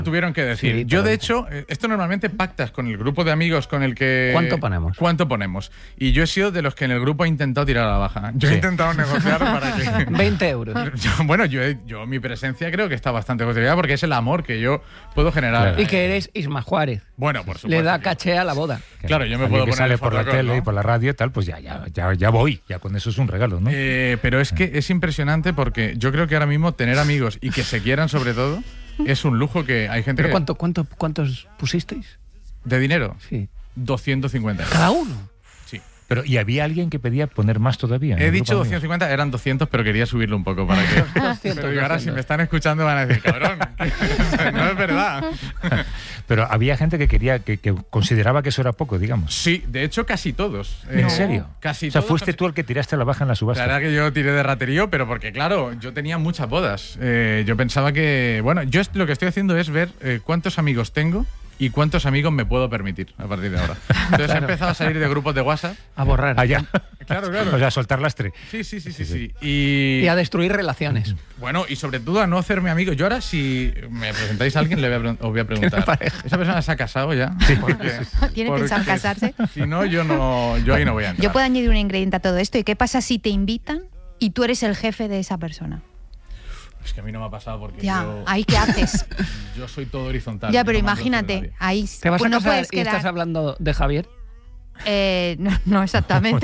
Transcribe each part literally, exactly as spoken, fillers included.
Tuvieron que decir. Sí, yo, de hecho, esto normalmente pactas con el grupo de amigos con el que... ¿Cuánto ponemos? ¿Cuánto ponemos? Y yo he sido de los que en el grupo he intentado tirar a la baja. Yo sí. he intentado negociar para que... veinte euros. Yo, bueno, yo, yo mi presencia creo que está bastante justificada porque es el amor que yo puedo generar. Claro. Y que eres Isma Juárez. Bueno, por supuesto. Le da caché a la boda. Claro, yo me Alguien puedo que poner sale el por la fotocol, tele ¿no? y por la radio y tal, pues ya, ya, ya, ya voy. Ya con eso es un regalo, ¿no? Eh, pero es que es impresionante porque yo creo que ahora mismo tener amigos y que se quieran sobre todo es un lujo que hay gente ¿Pero que... cuánto, cuánto, cuántos pusisteis? ¿De dinero? Sí. doscientos cincuenta euros. ¿Cada uno? Sí. Pero, ¿y había alguien que pedía poner más todavía? He dicho doscientos cincuenta, eran doscientos, pero quería subirlo un poco para que... doscientos, pero ahora si me están escuchando van a decir, cabrón, no es verdad. Pero había gente que quería, que, que consideraba que eso era poco, digamos. Sí, de hecho casi todos. ¿En Eh, serio? Casi o sea, todos. fuiste tú el que tiraste a la baja en la subasta. La verdad que yo tiré de raterío, pero porque claro, yo tenía muchas bodas. Eh, yo pensaba que... Bueno, yo est- lo que estoy haciendo es ver eh, cuántos amigos tengo y cuántos amigos me puedo permitir a partir de ahora. Entonces Claro. he empezado a salir de grupos de WhatsApp. A borrar. Allá. Claro, claro. O sea, a soltar lastre. Sí, sí, sí, sí, sí. Y, Y a destruir relaciones. bueno, y sobre todo a no hacerme amigo. Yo ahora, si me presentáis a alguien, le voy a, pre- os voy a preguntar. pareja? ¿Esa persona se ha casado ya? Porque- ¿Tiene porque pensado casarse? Si no, yo no, yo ahí no voy a entrar. Yo puedo añadir un ingrediente a todo esto. ¿Y qué pasa si te invitan y tú eres el jefe de esa persona? Es que a mí no me ha pasado porque Ya, yo, ¿ahí qué haces? yo soy todo horizontal. Ya, no pero mando sobre imagínate, nadie. ahí ¿Te vas pues a no casar puedes y estás quedar... hablando de Javier? Eh, no, no exactamente.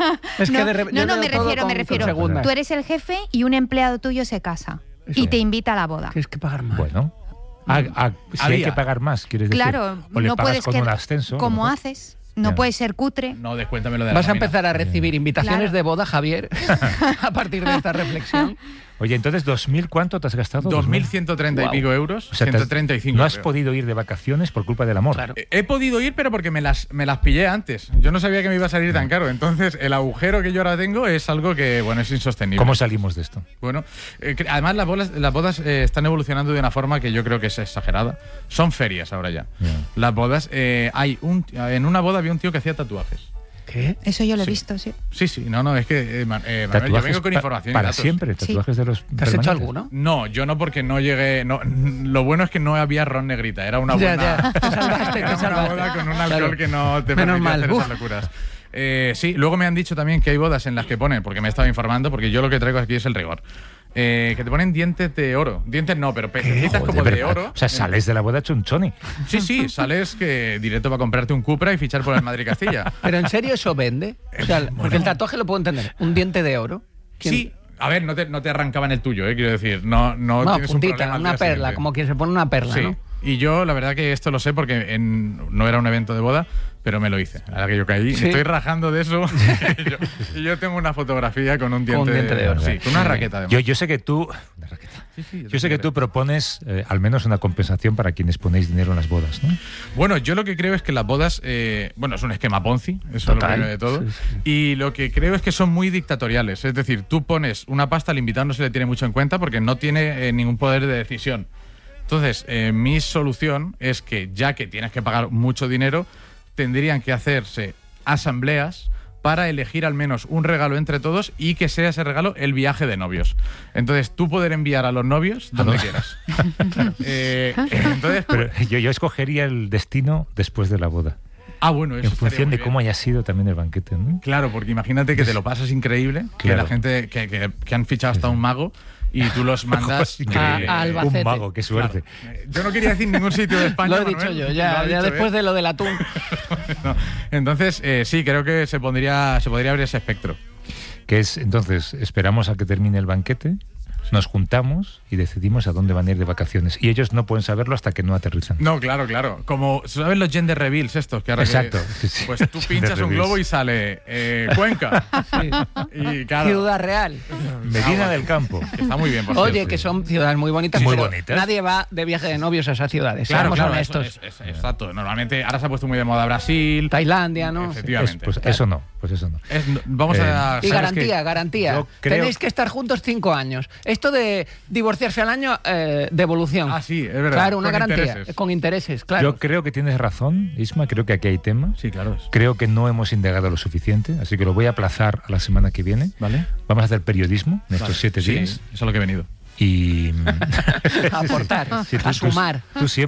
Es que no, de re- no, yo no, veo me todo refiero, con- me con refiero. segundas. Tú eres el jefe y un empleado tuyo se casa Eso. y te invita a la boda. Tienes que pagar más. Bueno. Ah, ah, si hay Había. que pagar más, ¿quieres decir? Claro, O le no pagas puedes con quedar- un ascenso. a lo como mejor. haces, no Ya. puedes ser cutre. No, descuéntamelo de la Vas a nómina. empezar a recibir invitaciones Claro. de boda, Javier, a partir de esta reflexión. Oye, entonces, ¿dos mil cuánto te has gastado? dos mil ciento treinta Wow. y pico euros, O sea, te has- ciento treinta y cinco. no has creo. podido ir de vacaciones por culpa del amor. Claro. Eh, He podido ir, pero porque me las, me las pillé antes. Yo no sabía que me iba a salir tan caro. Entonces, el agujero que yo ahora tengo es algo que, bueno, es insostenible. ¿Cómo salimos de esto? Bueno, eh, cre- además las bodas, las bodas eh, están evolucionando de una forma que yo creo que es exagerada. Son ferias ahora ya. Ya. Las bodas, eh, hay un, en una boda había un tío que hacía tatuajes. ¿Qué? Eso yo lo he Sí. visto, sí. Sí, sí, no, no, es que, eh, Man- eh, Manuel, yo Tatuajes vengo con pa- información y para datos. siempre, tatuajes de los ¿Te has hecho permanentes. alguno? No, yo no, porque no llegué. No, lo bueno es que no había ron negrita, era una Ya, buena. ya, te salvaste, era te una salvaste. boda con un Claro. alcohol que no te Menos permitía mal, hacer uf. esas locuras. Eh, sí, luego me han dicho también que hay bodas en las que ponen, porque me he estado informando, porque yo lo que traigo aquí es el rigor. Eh, que te ponen dientes de oro. Dientes no, pero pececitas como Joder, de ¿verdad? oro. O sea, sales de la boda hecho un choni. Sí, sí, sales que directo va a comprarte un Cupra y fichar por el Madrid Castilla. ¿Pero en serio eso vende? O sea, porque el tatuaje lo puedo entender. Un diente de oro. ¿Quién- Sí. A ver, no te, no te arrancaban el tuyo, eh, quiero decir. No, no No, tienes un puntita, problema al una día perla, siguiente. como quien se pone una perla, Sí. ¿no? Y yo, la verdad que esto lo sé porque en- no era un evento de boda, pero me lo hice. La verdad que yo caí. Sí. Estoy rajando de eso. y, yo, y yo tengo una fotografía con un diente, un diente de oro. Sí, con una raqueta además. Yo, yo sé que tú... una raqueta. Sí, sí, Yo sé que tú propones eh, al menos una compensación para quienes ponéis dinero en las bodas, ¿no? Bueno, yo lo que creo es que las bodas, eh, bueno, es un esquema Ponzi, eso Total. es lo primero de todo. Sí, sí. Y lo que creo es que son muy dictatoriales. Es decir, tú pones una pasta, al invitado no se le tiene mucho en cuenta porque no tiene eh, ningún poder de decisión. Entonces, eh, mi solución es que, ya que tienes que pagar mucho dinero, tendrían que hacerse asambleas para elegir al menos un regalo entre todos y que sea ese regalo el viaje de novios. Entonces, tú poder enviar a los novios donde quieras. Eh, entonces, Pero yo, yo escogería el destino después de la boda. ah, bueno, eso En estaría función muy de bien. cómo haya sido también el banquete, ¿no? Claro, porque imagínate que te lo pasas increíble, que Claro. la gente que, que- que han fichado hasta un mago y tú los mandas Increíble. a Albacete. Un mago, qué suerte. Claro. Eh, Yo no quería decir ningún sitio de España. Lo he Manuel, dicho yo, lo ya, ha ya dicho después él. de lo del atún. No. Entonces, eh, sí, creo que se pondría, se podría abrir ese espectro. Que es, entonces, esperamos a que termine el banquete, nos juntamos y decidimos a dónde van a ir de vacaciones. Y ellos no pueden saberlo hasta que no aterrizan. No, claro, claro. Como, ¿sabes los gender reveals estos? Que ahora que- Exacto, sí, sí. Pues tú Gender pinchas un reveals. globo y sale eh, Cuenca. Y claro, Ciudad Real. Medina Ah, del Campo. que está muy bien, por Oye, cierto. que son ciudades muy bonitas, Muy pero bonitas. nadie va de viaje de novios a esas ciudades. Claro, Seamos claro, honestos. eso es- es- exacto. Normalmente ahora se ha puesto muy de moda Brasil. Tailandia, ¿no? Es- Efectivamente. pues eso no, pues eso no. Es- vamos Eh, a... Y ¿sabes garantía, qué? garantía. Yo creo- Tenéis que estar juntos cinco años. Esto de divorciarse al año, eh, devolución. Ah, sí, es verdad. Claro, una Con garantía. intereses. Con intereses, claro. Yo creo que tienes razón, Isma, creo que aquí hay tema. Sí, claro. Creo que no hemos indagado lo suficiente, así que lo voy a aplazar a la semana que viene. ¿Vale? Vamos a hacer periodismo en estos Vale. siete Sí, días. eso es a lo que he venido. y A aportar, Sí, tú- a tú- sumar. tú siempre